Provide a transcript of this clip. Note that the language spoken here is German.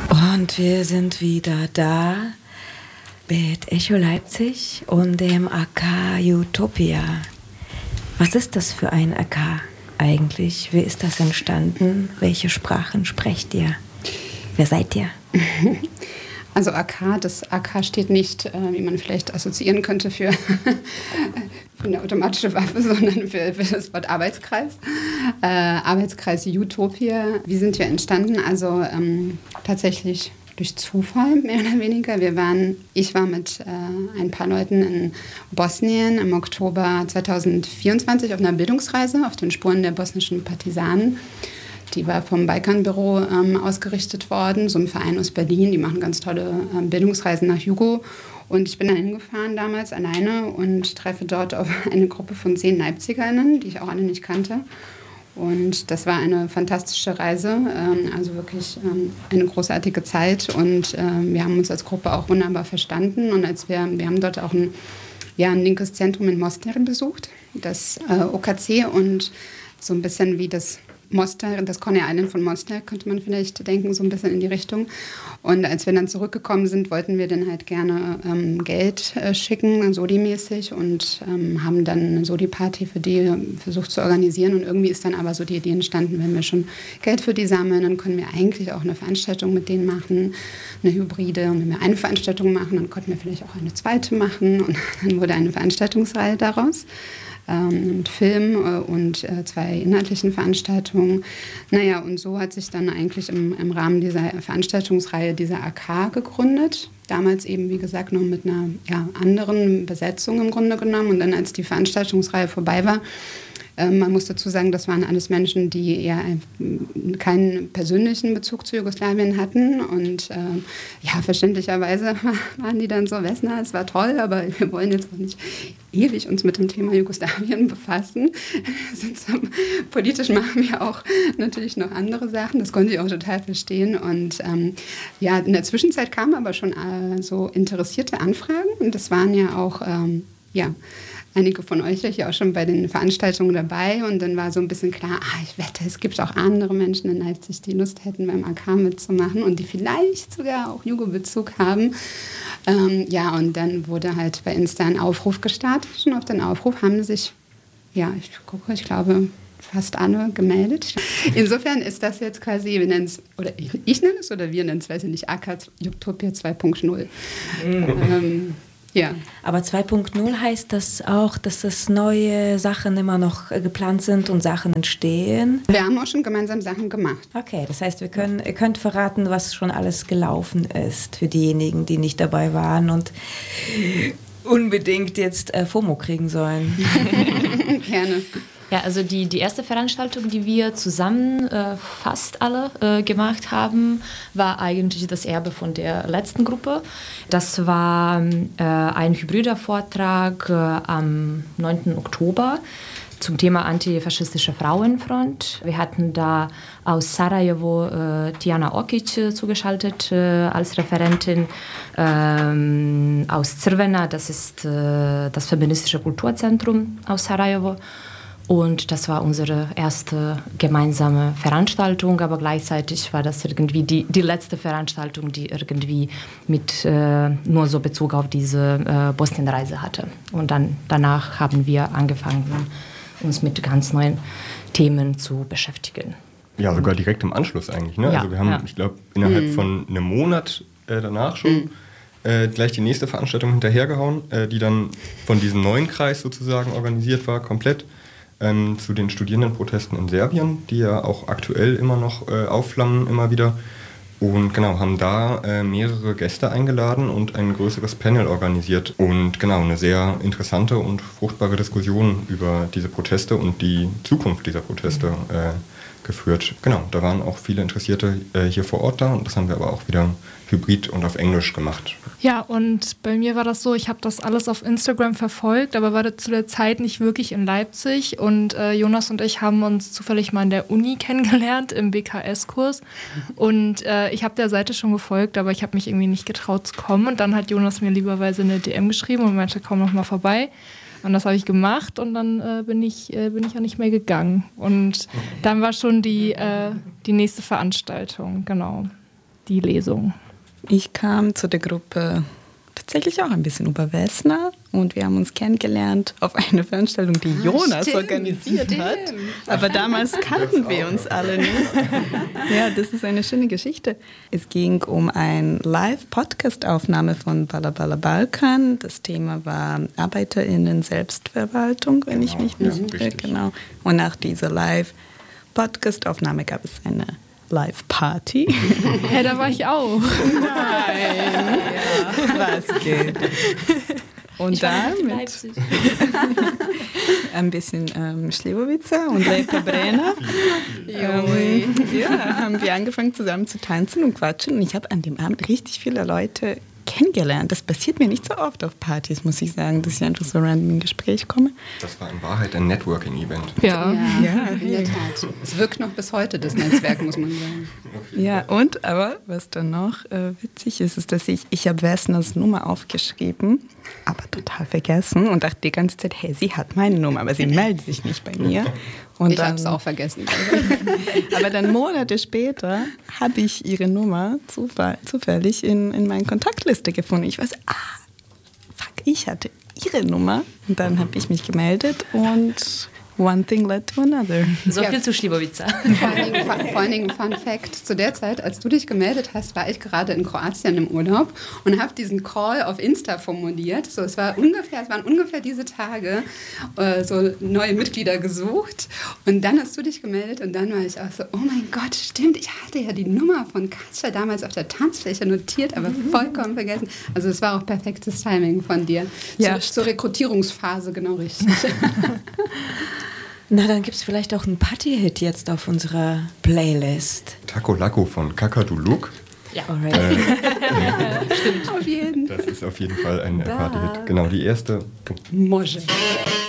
Und wir sind wieder da mit Echo Leipzig und dem AK Utopia. Was ist das für ein AK eigentlich? Wie ist das entstanden? Welche Sprachen sprecht ihr? Wer seid ihr? Also AK, das AK steht nicht, wie man vielleicht assoziieren könnte, für eine automatische Waffe, sondern für das Wort Arbeitskreis. Arbeitskreis Utopia. Wie sind wir entstanden? Also tatsächlich durch Zufall, mehr oder weniger. Ich war mit ein paar Leuten in Bosnien im Oktober 2024 auf einer Bildungsreise auf den Spuren der bosnischen Partisanen. Die war vom Balkanbüro ausgerichtet worden, so ein Verein aus Berlin. Die machen ganz tolle Bildungsreisen nach Jugo. Und ich bin da hingefahren damals alleine und treffe dort auf eine Gruppe von 10 Leipzigerinnen, die ich auch alle nicht kannte. Und das war eine fantastische Reise, also wirklich eine großartige Zeit. Und wir haben uns als Gruppe auch wunderbar verstanden. Und wir haben dort auch ein linkes Zentrum in Mostar besucht, das OKC, und so ein bisschen wie das Mostar, das Coney Island von Mostar, könnte man vielleicht denken, so ein bisschen in die Richtung. Und als wir dann zurückgekommen sind, wollten wir dann halt gerne Geld schicken, Sodi-mäßig, und haben dann eine Sodi-Party für die versucht zu organisieren. Und irgendwie ist dann aber so die Idee entstanden, wenn wir schon Geld für die sammeln, dann können wir eigentlich auch eine Veranstaltung mit denen machen, eine Hybride. Und wenn wir eine Veranstaltung machen, dann konnten wir vielleicht auch eine zweite machen. Und dann wurde eine Veranstaltungsreihe daraus. Mit Film und 2 inhaltlichen Veranstaltungen. Naja, und so hat sich dann eigentlich im Rahmen dieser Veranstaltungsreihe dieser AK gegründet. Damals eben, wie gesagt, noch mit einer anderen Besetzung im Grunde genommen. Und dann, als die Veranstaltungsreihe vorbei war, man muss dazu sagen, das waren alles Menschen, die eher keinen persönlichen Bezug zu Jugoslawien hatten. Und verständlicherweise waren die dann so, Vesna, es war toll, aber wir wollen jetzt auch nicht ewig uns mit dem Thema Jugoslawien befassen. Politisch machen wir auch natürlich noch andere Sachen. Das konnte ich auch total verstehen. Und in der Zwischenzeit kamen aber schon so interessierte Anfragen. Und das waren ja auch, einige von euch hier auch schon bei den Veranstaltungen dabei, und dann war so ein bisschen klar, ich wette, es gibt auch andere Menschen in Leipzig, die Lust hätten, beim AK mitzumachen und die vielleicht sogar auch Jugo-Bezug haben. Und dann wurde halt bei Insta ein Aufruf gestartet, und auf den Aufruf haben sich, ich glaube, fast alle gemeldet. Insofern ist das jetzt quasi, ich nenne es, oder wir nennen es, weiß ich nicht, AK Utopia 2.0. Ja. Aber 2.0 heißt das auch, dass es neue Sachen immer noch geplant sind und Sachen entstehen? Wir haben auch schon gemeinsam Sachen gemacht. Okay, das heißt, ihr könnt verraten, was schon alles gelaufen ist für diejenigen, die nicht dabei waren und unbedingt jetzt FOMO kriegen sollen. Gerne. Ja, also die erste Veranstaltung, die wir zusammen fast alle gemacht haben, war eigentlich das Erbe von der letzten Gruppe. Das war ein hybrider Vortrag am 9. Oktober zum Thema antifaschistische Frauenfront. Wir hatten da aus Sarajevo Tijana Okic zugeschaltet als Referentin, aus Crvena, das ist das feministische Kulturzentrum aus Sarajevo. Und das war unsere erste gemeinsame Veranstaltung, aber gleichzeitig war das irgendwie die letzte Veranstaltung, die irgendwie mit nur so Bezug auf diese Bosnienreise hatte. Und dann danach haben wir angefangen, uns mit ganz neuen Themen zu beschäftigen. Ja, sogar direkt im Anschluss eigentlich. Ne? Ja, also wir haben, ich glaube, innerhalb von einem Monat danach schon gleich die nächste Veranstaltung hinterhergehauen, die dann von diesem neuen Kreis sozusagen organisiert war, komplett. Zu den Studierendenprotesten in Serbien, die ja auch aktuell immer noch aufflammen, immer wieder. Und genau, haben da mehrere Gäste eingeladen und ein größeres Panel organisiert. Und genau, eine sehr interessante und fruchtbare Diskussion über diese Proteste und die Zukunft dieser Proteste geführt. Genau, da waren auch viele Interessierte hier vor Ort da, und das haben wir aber auch wieder hybrid und auf Englisch gemacht. Ja, und bei mir war das so, ich habe das alles auf Instagram verfolgt, aber war zu der Zeit nicht wirklich in Leipzig, und Jonas und ich haben uns zufällig mal in der Uni kennengelernt, im BKS-Kurs, und ich habe der Seite schon gefolgt, aber ich habe mich irgendwie nicht getraut zu kommen, und dann hat Jonas mir lieberweise eine DM geschrieben und meinte, komm noch mal vorbei. Und das habe ich gemacht, und dann bin ich auch nicht mehr gegangen. Und dann war schon die nächste Veranstaltung, genau. die Lesung? Ich kam zu der Gruppe tatsächlich auch ein bisschen über Wessner und wir haben uns kennengelernt auf einer Veranstaltung, die Jonas organisiert hat. Aber damals kannten wir uns alle nicht. Ja, das ist eine schöne Geschichte. Es ging um eine Live-Podcast-Aufnahme von Balabala Balkan. Das Thema war ArbeiterInnen-Selbstverwaltung, wenn ich mich nicht irre. Genau. Und nach dieser Live-Podcast-Aufnahme gab es eine Live-Party. Hey, da war ich auch. Nein. Ja. Was geht? Und dann mit ein bisschen Sliwovica und Lepa Brenner haben wir angefangen zusammen zu tanzen und quatschen. Und ich habe an dem Abend richtig viele Leute kennengelernt. Das passiert mir nicht so oft auf Partys, muss ich sagen, dass ich einfach so random in Gespräch komme. Das war in Wahrheit ein Networking-Event. Ja, in der Tat. Es wirkt noch bis heute, das Netzwerk, muss man sagen. Ja, und aber was dann noch witzig ist, ist, dass ich habe Wessners Nummer aufgeschrieben, aber total vergessen und dachte die ganze Zeit, hey, sie hat meine Nummer, aber sie meldet sich nicht bei mir. Und ich habe es auch vergessen. Aber dann Monate später habe ich ihre Nummer zufällig in meiner Kontaktliste gefunden. Ich weiß, ich hatte ihre Nummer. Und dann habe ich mich gemeldet und one thing led to another. So viel zu Sliwovica. Vor allen Dingen Fun Fact, zu der Zeit, als du dich gemeldet hast, war ich gerade in Kroatien im Urlaub und habe diesen Call auf Insta formuliert. So, es waren ungefähr diese Tage so neue Mitglieder gesucht und dann hast du dich gemeldet und dann war ich auch so, oh mein Gott, stimmt, ich hatte ja die Nummer von Katja damals auf der Tanzfläche notiert, aber vollkommen vergessen. Also es war auch perfektes Timing von dir. Ja. Zur Rekrutierungsphase genau richtig. Na, dann gibt es vielleicht auch einen Party-Hit jetzt auf unserer Playlist. Taco Laco von Kakaduluk. Ja, Stimmt. Auf jeden. Das ist auf jeden Fall ein Party-Hit. Genau, die erste. Moje.